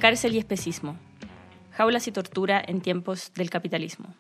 Cárcel y especismo. Jaulas y tortura en tiempos del capitalismo.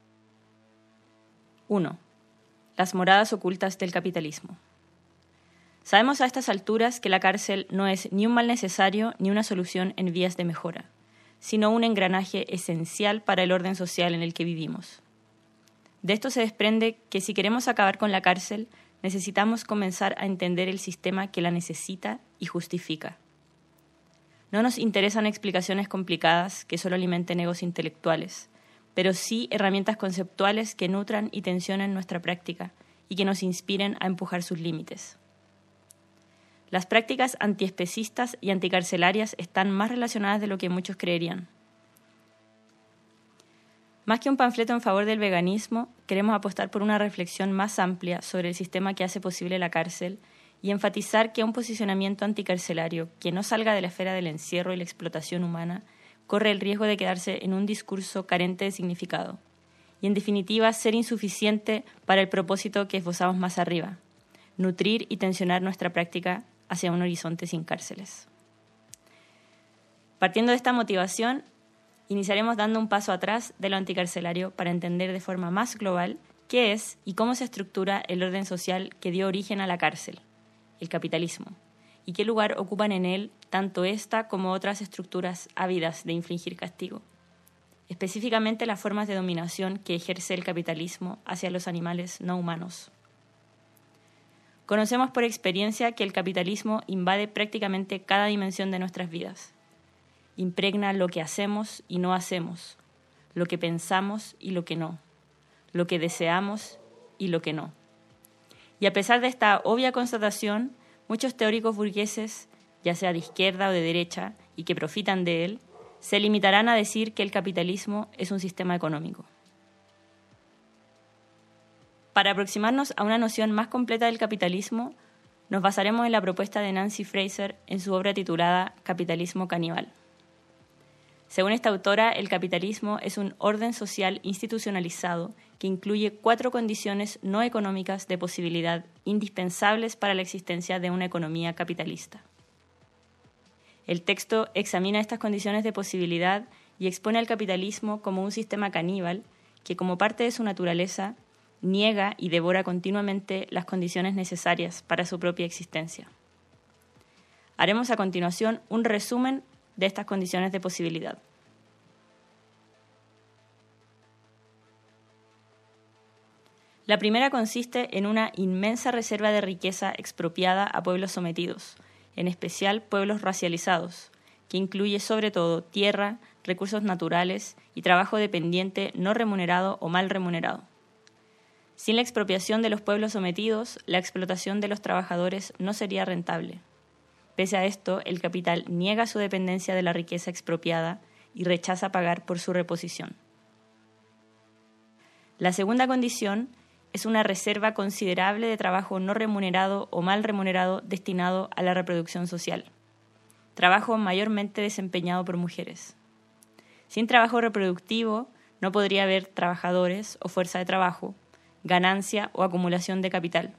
1. Las moradas ocultas del capitalismo. Sabemos a estas alturas que la cárcel no es ni un mal necesario ni una solución en vías de mejora, sino un engranaje esencial para el orden social en el que vivimos. De esto se desprende que si queremos acabar con la cárcel, necesitamos comenzar a entender el sistema que la necesita y justifica. No nos interesan explicaciones complicadas que solo alimenten egos intelectuales, pero sí herramientas conceptuales que nutran y tensionen nuestra práctica y que nos inspiren a empujar sus límites. Las prácticas antiespecistas y anticarcelarias están más relacionadas de lo que muchos creerían. Más que un panfleto en favor del veganismo, queremos apostar por una reflexión más amplia sobre el sistema que hace posible la cárcel y enfatizar que un posicionamiento anticarcelario que no salga de la esfera del encierro y la explotación humana corre el riesgo de quedarse en un discurso carente de significado y, en definitiva, ser insuficiente para el propósito que esbozamos más arriba: nutrir y tensionar nuestra práctica hacia un horizonte sin cárceles. Partiendo de esta motivación, iniciaremos dando un paso atrás de lo anticarcelario para entender de forma más global qué es y cómo se estructura el orden social que dio origen a la cárcel, el capitalismo, y qué lugar ocupan en él tanto esta como otras estructuras ávidas de infligir castigo, específicamente las formas de dominación que ejerce el capitalismo hacia los animales no humanos. Conocemos por experiencia que el capitalismo invade prácticamente cada dimensión de nuestras vidas. Impregna lo que hacemos y no hacemos, lo que pensamos y lo que no, lo que deseamos y lo que no. Y a pesar de esta obvia constatación, muchos teóricos burgueses, ya sea de izquierda o de derecha, y que profitan de él, se limitarán a decir que el capitalismo es un sistema económico. Para aproximarnos a una noción más completa del capitalismo, nos basaremos en la propuesta de Nancy Fraser en su obra titulada Capitalismo caníbal. Según esta autora, el capitalismo es un orden social institucionalizado que incluye 4 condiciones no económicas de posibilidad indispensables para la existencia de una economía capitalista. El texto examina estas condiciones de posibilidad y expone al capitalismo como un sistema caníbal que, como parte de su naturaleza, niega y devora continuamente las condiciones necesarias para su propia existencia. Haremos a continuación un resumen de estas condiciones de posibilidad. La primera consiste en una inmensa reserva de riqueza expropiada a pueblos sometidos, en especial pueblos racializados, que incluye sobre todo tierra, recursos naturales y trabajo dependiente no remunerado o mal remunerado. Sin la expropiación de los pueblos sometidos, la explotación de los trabajadores no sería rentable. Pese a esto, el capital niega su dependencia de la riqueza expropiada y rechaza pagar por su reposición. La segunda condición es una reserva considerable de trabajo no remunerado o mal remunerado destinado a la reproducción social, trabajo mayormente desempeñado por mujeres. Sin trabajo reproductivo no podría haber trabajadores o fuerza de trabajo, ganancia o acumulación de capital.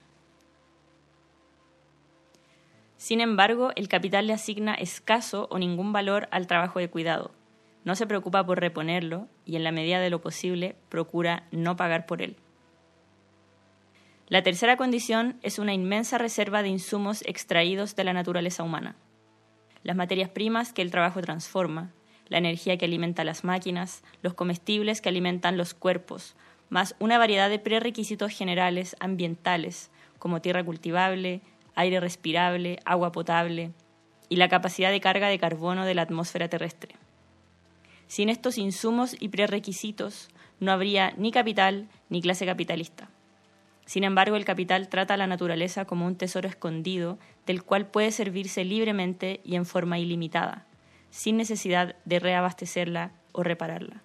Sin embargo, el capital le asigna escaso o ningún valor al trabajo de cuidado, no se preocupa por reponerlo y, en la medida de lo posible, procura no pagar por él. La tercera condición es una inmensa reserva de insumos extraídos de la naturaleza humana. Las materias primas que el trabajo transforma, la energía que alimenta las máquinas, los comestibles que alimentan los cuerpos, más una variedad de prerequisitos generales ambientales, como tierra cultivable, aire respirable, agua potable y la capacidad de carga de carbono de la atmósfera terrestre. Sin estos insumos y prerequisitos no habría ni capital ni clase capitalista. Sin embargo, el capital trata a la naturaleza como un tesoro escondido del cual puede servirse libremente y en forma ilimitada, sin necesidad de reabastecerla o repararla.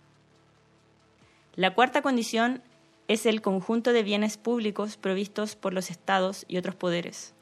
La cuarta condición es el conjunto de bienes públicos provistos por los estados y otros poderes,